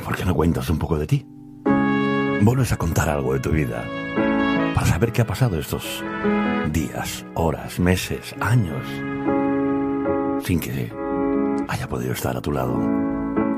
¿por qué no cuentas un poco de ti? Vuelves a contar algo de tu vida para saber qué ha pasado estos días, horas, meses, años, sin que haya podido estar a tu lado.